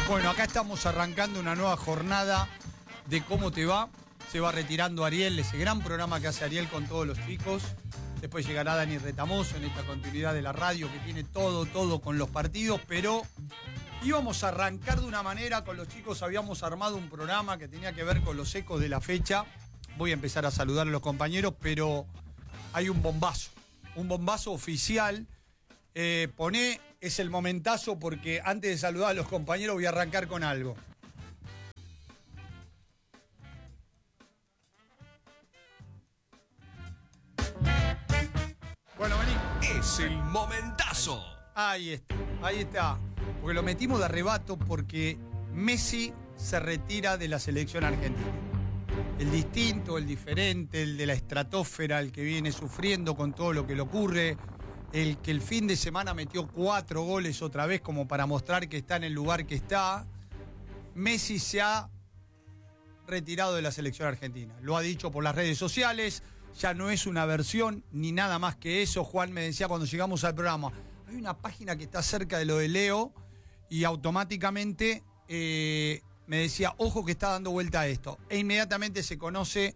Bueno, acá estamos arrancando una nueva jornada de Cómo Te Va. Se va retirando Ariel, ese gran programa que hace Ariel con todos los chicos. Después llegará Dani Retamoso en esta continuidad de la radio que tiene todo con los partidos, pero íbamos a arrancar de una manera, con los chicos habíamos armado un programa que tenía que ver con los ecos de la fecha. Voy a empezar a saludar a los compañeros, pero hay un bombazo oficial. Poné, es el momentazo, porque antes de saludar a los compañeros voy a arrancar con algo. Bueno, vení. Es el momentazo. Ahí está. Porque lo metimos de arrebato porque Messi se retira de la selección argentina. El distinto, el diferente, el de la estratosfera, el que viene sufriendo con todo lo que le ocurre, el que el fin de semana metió 4 goles otra vez como para mostrar que está en el lugar que está. Messi se ha retirado de la selección argentina. Lo ha dicho por las redes sociales, ya no es una versión ni nada más que eso. Juan me decía cuando llegamos al programa, hay una página que está cerca de lo de Leo y automáticamente me decía, ojo que está dando vuelta a esto. E inmediatamente se conoce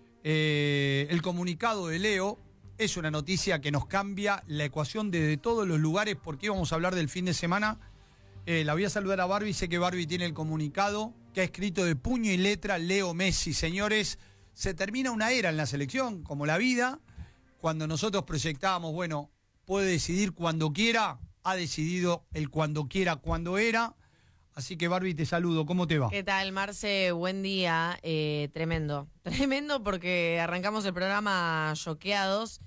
el comunicado de Leo. Es una noticia que nos cambia la ecuación desde todos los lugares, porque íbamos a hablar del fin de semana. La voy a saludar a Barbie, sé que Barbie tiene el comunicado que ha escrito de puño y letra Leo Messi. Señores, se termina una era en la selección, como la vida. Cuando nosotros proyectábamos, bueno, puede decidir cuando quiera, ha decidido el cuando quiera, cuando era. Así que Barbie, te saludo, ¿cómo te va? ¿Qué tal, Marce? Buen día. Tremendo porque arrancamos el programa choqueados.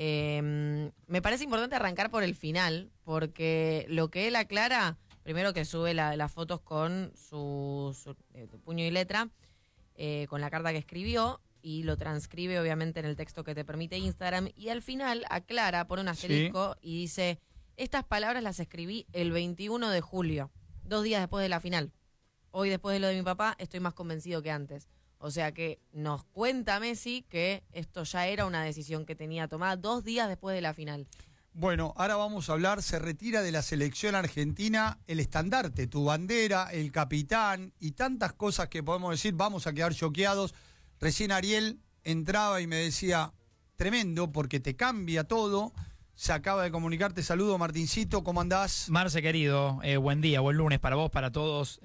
Me parece importante arrancar por el final, porque lo que él aclara, primero que sube las fotos con su puño y letra, con la carta que escribió, y lo transcribe obviamente en el texto que te permite Instagram, y al final aclara, pone un asterisco y dice, estas palabras las escribí el 21 de julio, 2 días después de la final. Hoy, después de lo de mi papá, estoy más convencido que antes. O sea que nos cuenta Messi que esto ya era una decisión que tenía tomada 2 días después de la final. Bueno, ahora vamos a hablar, se retira de la selección argentina el estandarte, tu bandera, el capitán y tantas cosas que podemos decir, vamos a quedar choqueados. Recién Ariel entraba y me decía, tremendo, porque te cambia todo. Se acaba de comunicar, te saludo, Martincito, ¿cómo andás? Marce, querido, buen día, buen lunes para vos, para todos.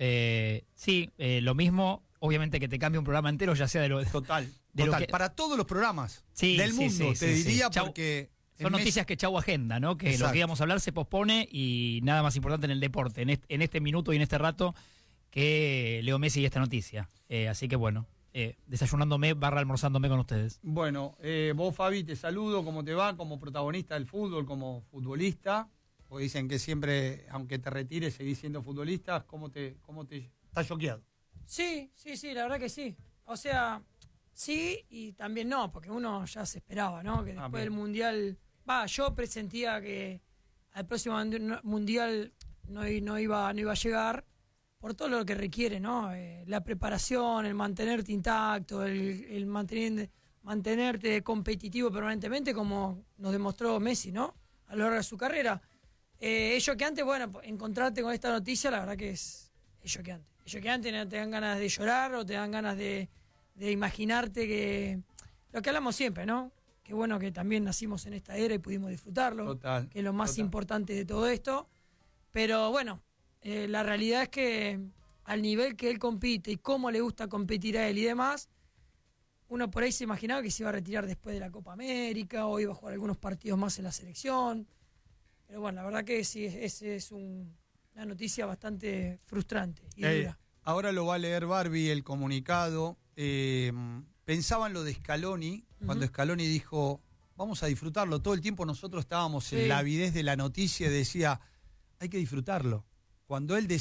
Lo mismo, obviamente que te cambia un programa entero, ya sea de lo... Total, Lo que, para todos los programas del mundo, te diría, Chau, porque... son noticias que chau agenda, ¿no? Que Exacto. Lo que íbamos a hablar se pospone y nada más importante en el deporte, en este minuto y en este rato, que Leo Messi y esta noticia. Así que bueno, desayunándome / almorzándome con ustedes. Bueno, vos, Fabi, te saludo, ¿cómo te va? Como protagonista del fútbol, como futbolista, porque dicen que siempre, aunque te retires, seguís siendo futbolista. ¿Cómo te estás choqueado? Sí, la verdad que sí. O sea, sí y también no, porque uno ya se esperaba, ¿no? Que después del Mundial... yo presentía que al próximo Mundial no iba a llegar por todo lo que requiere, ¿no? La preparación, el mantenerte intacto, el mantenerte competitivo permanentemente, como nos demostró Messi, ¿no? A lo largo de su carrera. Es choqueante, bueno, encontrarte con esta noticia, la verdad que es choqueante. Es choqueante, te dan ganas de llorar o te dan ganas de imaginarte que... Lo que hablamos siempre, ¿no? Qué bueno que también nacimos en esta era y pudimos disfrutarlo. Total. Que es lo más importante de todo esto. Pero bueno, la realidad es que al nivel que él compite y cómo le gusta competir a él y demás, uno por ahí se imaginaba que se iba a retirar después de la Copa América o iba a jugar algunos partidos más en la selección. Pero bueno, la verdad que sí, es una noticia bastante frustrante y dura. Ahora lo va a leer Barbie, el comunicado. Pensaba en lo de Scaloni, cuando Scaloni dijo, vamos a disfrutarlo. Todo el tiempo nosotros estábamos en la avidez de la noticia y decía, hay que disfrutarlo. Cuando él decía,